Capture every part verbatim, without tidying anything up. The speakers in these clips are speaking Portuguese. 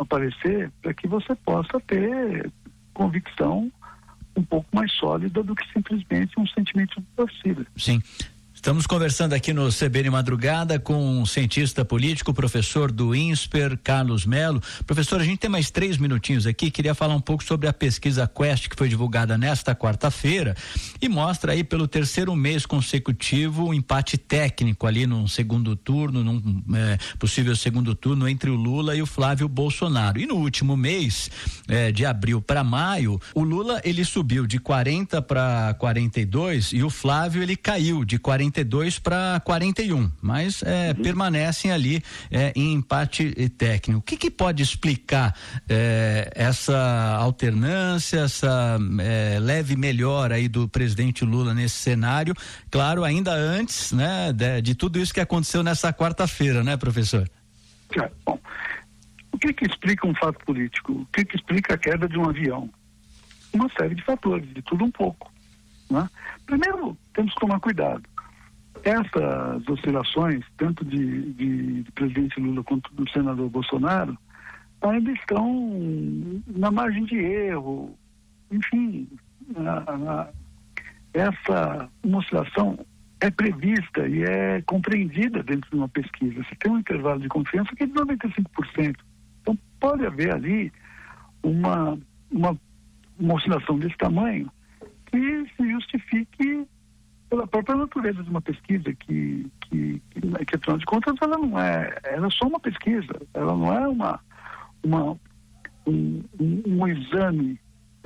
aparecer para que você possa ter convicção um pouco mais sólida do que simplesmente um sentimento de torcida. Sim. Estamos conversando aqui no C B N Madrugada com um cientista político, professor do INSPER, Carlos Melo. Professor, a gente tem mais três minutinhos aqui, queria falar um pouco sobre a pesquisa Quest que foi divulgada nesta quarta-feira e mostra aí pelo terceiro mês consecutivo um empate técnico ali num segundo turno, num é, possível segundo turno entre o Lula e o Flávio Bolsonaro. E no último mês, é, de abril para maio, o Lula ele subiu de quarenta para quarenta e dois e o Flávio ele caiu de quarenta e dois para quarenta e um, mas é, uhum. permanecem ali é, em empate técnico. O que, que pode explicar é, essa alternância, essa é, leve melhora aí do presidente Lula nesse cenário? Claro, ainda antes, né, de, de tudo isso que aconteceu nessa quarta-feira, né, professor? É, bom, o que que explica um fato político? O que que explica a queda de um avião? Uma série de fatores, de tudo um pouco, né? Primeiro, temos que tomar cuidado. Essas oscilações, tanto de, de, de presidente Lula quanto do senador Bolsonaro, ainda estão na margem de erro. Enfim, a, a, essa uma oscilação é prevista e é compreendida dentro de uma pesquisa. Você tem um intervalo de confiança que é de noventa e cinco por cento. Então, pode haver ali uma, uma, uma oscilação desse tamanho que se justifique pela própria natureza de uma pesquisa que, que, que, que afinal de contas, ela não é, ela é só uma pesquisa, ela não é uma, uma, um, um, um exame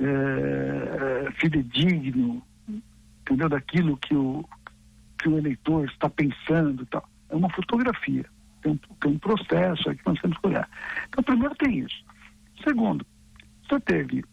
é, fidedigno, entendeu, daquilo que o, que o eleitor está pensando e tal. É uma fotografia, tem um, tem um processo aí que nós temos que olhar. Então, primeiro tem isso. Segundo, você teve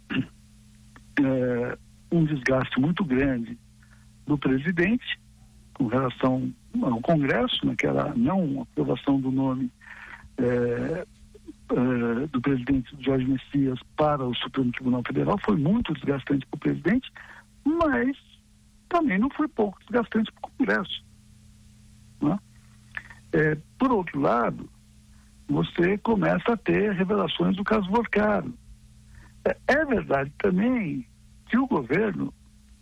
é, um desgaste muito grande do presidente com relação ao Congresso, naquela não aprovação do nome é, é, do presidente Jorge Messias para o Supremo Tribunal Federal, foi muito desgastante para o presidente, mas também não foi pouco desgastante para o Congresso, né? É, por outro lado, você começa a ter revelações do caso Vorcaro. É, é verdade também que o governo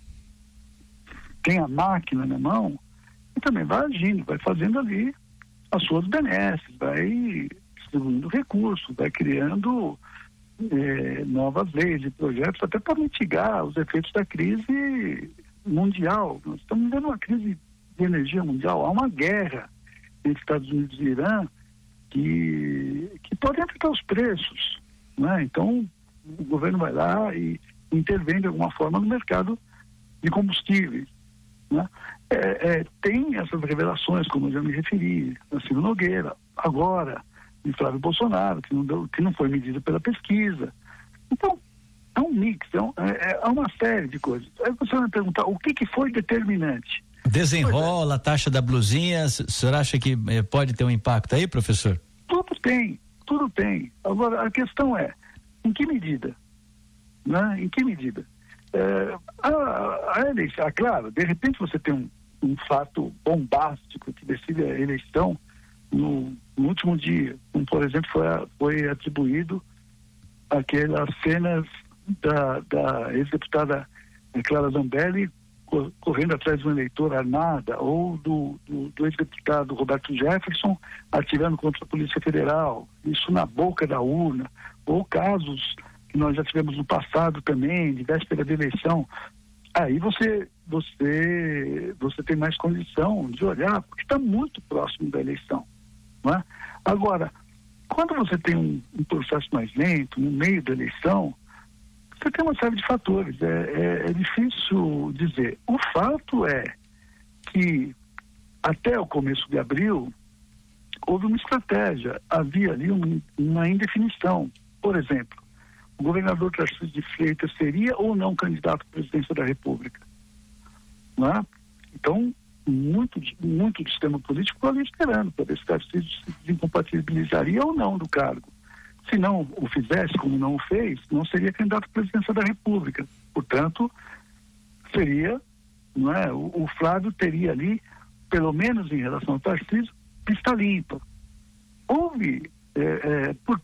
tem a máquina na mão e também vai agindo, vai fazendo ali as suas benesses, vai distribuindo recursos, vai criando eh, novas leis e projetos até para mitigar os efeitos da crise mundial. Nós estamos vivendo uma crise de energia mundial, há uma guerra entre Estados Unidos e Irã que, que pode afetar os preços, né? Então o governo vai lá e intervém de alguma forma no mercado de combustíveis, né? É, é, tem essas revelações, como eu já me referi, da Ciro Nogueira, agora, de Flávio Bolsonaro, que não, deu, que não foi medida pela pesquisa. Então, é um mix, é, um, é, é uma série de coisas. Aí você vai me perguntar, o que, que foi determinante? Desenrola a taxa da blusinha, o senhor acha que eh, pode ter um impacto aí, professor? Tudo tem, tudo tem. Agora, a questão é, em que medida? Né? Em que medida? É, a, a eleição, ah, claro, de repente você tem um, um fato bombástico que decide a eleição no, no último dia, como por exemplo foi, a, foi atribuído aquelas cenas da, da ex-deputada Clara Zambelli cor, correndo atrás de uma eleitora armada, ou do, do, do ex-deputado Roberto Jefferson atirando contra a Polícia Federal, isso na boca da urna, ou casos que nós já tivemos no passado também, de véspera de eleição. Aí você, você, você tem mais condição de olhar, porque está muito próximo da eleição, não é? Agora, quando você tem um, um processo mais lento, no meio da eleição, você tem uma série de fatores, é, é, é difícil dizer. O fato é que até o começo de abril houve uma estratégia, havia ali um, uma indefinição. Por exemplo, o governador Tarcísio de Freitas seria ou não candidato à presidência da República, não é? Então, muito, muito do sistema político ficou ali esperando para ver se Tarcísio se desincompatibilizaria ou não do cargo. Se não o fizesse, como não o fez, não seria candidato à presidência da República. Portanto, seria, não é? O, o Flávio teria ali, pelo menos em relação ao Tarcísio, pista limpa. Houve, é, é, por